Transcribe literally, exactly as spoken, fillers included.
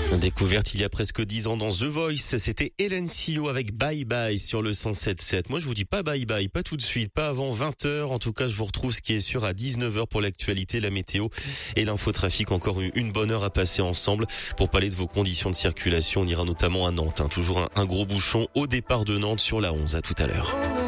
Découverte il y a presque dix ans dans The Voice, c'était Hélène Sio avec Bye Bye sur le cent sept sept. Moi je vous dis pas bye bye, pas tout de suite, pas avant vingt heures. En tout cas je vous retrouve ce qui est sûr à dix-neuf heures pour l'actualité, la météo et l'infotrafic. Encore une bonne heure à passer ensemble pour parler de vos conditions de circulation. On ira notamment à Nantes, hein. Toujours un, un gros bouchon au départ de Nantes sur la onze. À tout à l'heure.